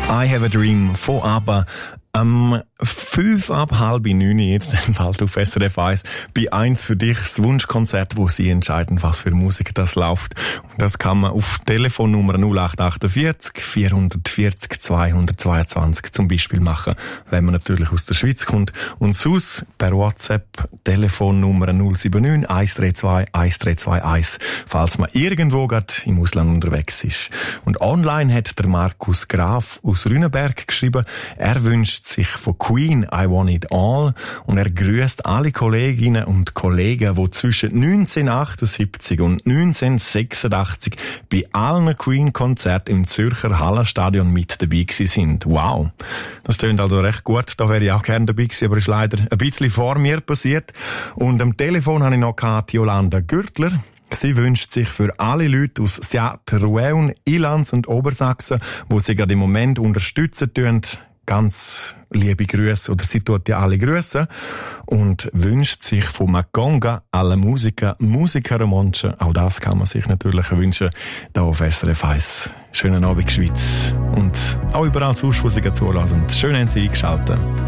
I Have a Dream von ABBA. 5 ab 8:30 jetzt bald auf SRF 1 bei 1 für dich das Wunschkonzert, wo Sie entscheiden, was für Musik das läuft. Und das kann man auf Telefonnummer 0848 440 222 zum Beispiel machen, wenn man natürlich aus der Schweiz kommt. Und sonst per WhatsApp Telefonnummer 079 132 1321, falls man irgendwo gerade im Ausland unterwegs ist. Und online hat der Markus Graf aus Rüneberg geschrieben, er wünscht sich von Queen I Want It All und er grüßt alle Kolleginnen und Kollegen, die zwischen 1978 und 1986 bei allen Queen-Konzerten im Zürcher Hallenstadion mit dabei sind. Wow, das tönt also recht gut. Da wäre ich auch gerne dabei gewesen, aber ist leider ein bisschen vor mir passiert. Und am Telefon habe ich noch Jolanda Gürtler. Sie wünscht sich für alle Leute aus Seattle, Rueun, Ilanz und Obersachsen, wo sie gerade im Moment unterstützen tun, ganz liebe Grüße, oder sie tut ja alle Grüße und wünscht sich von Makonga alle Musiker und Menschen. Auch das kann man sich natürlich wünschen, da auf SRF 1. Schönen Abend, Schweiz. Und auch überall sonst, wo Sie zulassen. Schön haben Sie eingeschaltet.